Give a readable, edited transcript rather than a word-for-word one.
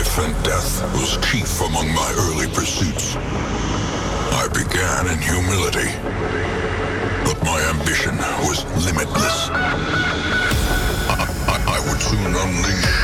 Life and death was chief among my early pursuits. I began in humility, but my ambition was limitless. I would soon unleash